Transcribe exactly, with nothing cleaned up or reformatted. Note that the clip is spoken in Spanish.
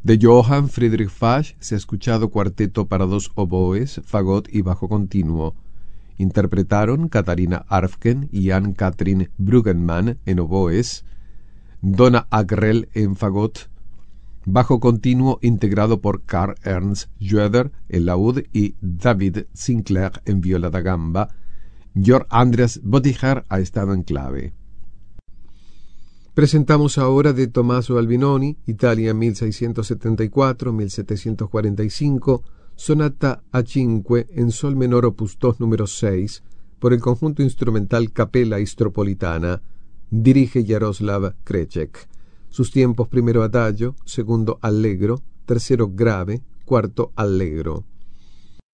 De Johann Friedrich Fasch se ha escuchado Cuarteto para dos oboes, fagot y bajo continuo. Interpretaron Katarina Arfken y Ann-Katrin Bruggemann en oboes, Donna Agrell en fagot, bajo continuo integrado por Karl Ernst Schroeder en laúd y David Sinclair en viola da gamba. Georg Andreas Bötticher ha estado en clave. Presentamos ahora de Tommaso Albinoni, Italia mil seiscientos setenta y cuatro a mil setecientos cuarenta y cinco, Sonata a cinque en sol menor opus dos número seis, por el conjunto instrumental Capella Istropolitana. Dirige Jaroslav Krecek. Sus tiempos: primero adagio, segundo allegro, tercero grave, cuarto allegro.